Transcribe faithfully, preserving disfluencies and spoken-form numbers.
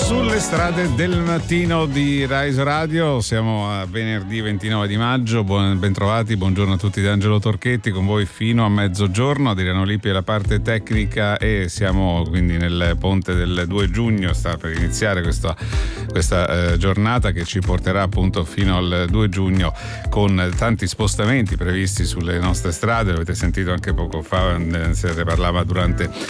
Sulle strade del mattino di Rise Radio, siamo a venerdì ventinove di maggio, buon, bentrovati, buongiorno a tutti da Angelo Torchetti, con voi fino a mezzogiorno, Adriano Lippi è la parte tecnica e siamo quindi nel ponte del due giugno, sta per iniziare questa, questa eh, giornata che ci porterà appunto fino al due giugno con tanti spostamenti previsti sulle nostre strade, l'avete sentito anche poco fa, se ne parlava durante